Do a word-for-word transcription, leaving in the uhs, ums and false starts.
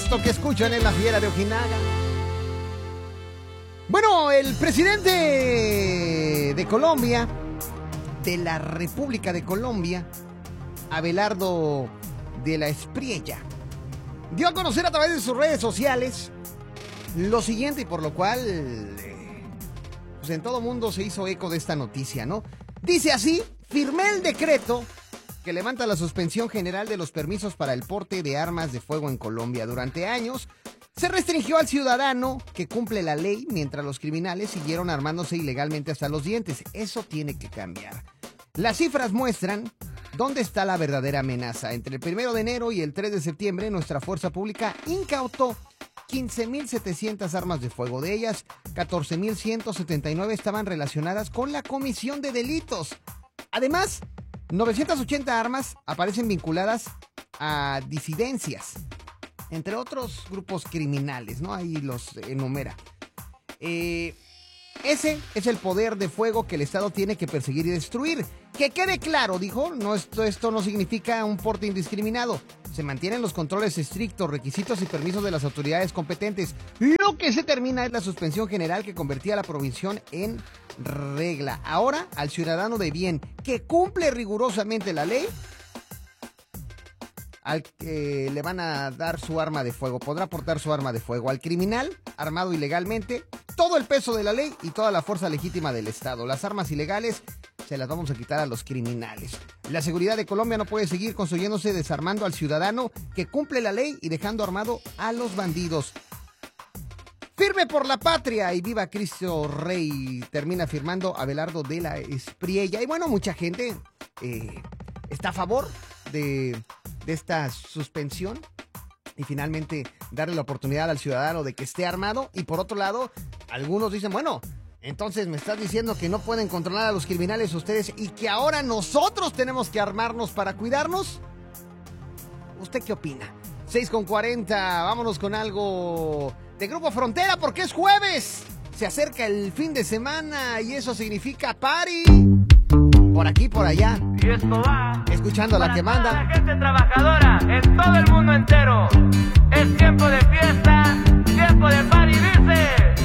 Esto que escuchan es la Fiera de Ojinaga. Bueno, el presidente de Colombia, de la República de Colombia, Abelardo de la Espriella, dio a conocer a través de sus redes sociales lo siguiente, y por lo cual eh, pues en todo mundo se hizo eco de esta noticia, ¿no? Dice así: firmé el decreto que levanta la suspensión general de los permisos para el porte de armas de fuego en Colombia. Durante años se restringió al ciudadano que cumple la ley, mientras los criminales siguieron armándose ilegalmente hasta los dientes. Eso tiene que cambiar. Las cifras muestran dónde está la verdadera amenaza. Entre el primero de enero y el tres de septiembre, nuestra fuerza pública incautó quince mil setecientas armas de fuego. De ellas, catorce mil ciento setenta y nueve estaban relacionadas con la comisión de delitos. Además, novecientas ochenta armas aparecen vinculadas a disidencias, entre otros grupos criminales, ¿no? Ahí los enumera. Eh, ese es el poder de fuego que el Estado tiene que perseguir y destruir. Que quede claro, dijo, no, esto, esto no significa un porte indiscriminado. Se mantienen los controles estrictos, requisitos y permisos de las autoridades competentes. Lo que se termina es la suspensión general que convertía la prohibición en regla. Ahora, al ciudadano de bien que cumple rigurosamente la ley, al que le van a dar su arma de fuego, podrá portar su arma de fuego. Al criminal, armado ilegalmente, todo el peso de la ley y toda la fuerza legítima del Estado. Las armas ilegales se las vamos a quitar a los criminales. La seguridad de Colombia no puede seguir construyéndose desarmando al ciudadano que cumple la ley y dejando armado a los bandidos. Firme por la patria y viva Cristo Rey, termina firmando Abelardo de la Espriella. Y bueno, mucha gente eh, está a favor de, de esta suspensión y finalmente darle la oportunidad al ciudadano de que esté armado. Y por otro lado, algunos dicen, bueno, entonces me estás diciendo que no pueden controlar a los criminales ustedes y que ahora nosotros tenemos que armarnos para cuidarnos. ¿Usted qué opina? seis con cuarenta, vámonos con algo de Grupo Frontera porque es jueves. Se acerca el fin de semana y eso significa party. Por aquí, por allá. Y esto va escuchando la que manda. Para la gente trabajadora en todo el mundo entero. Es tiempo de fiesta, tiempo de party, dice.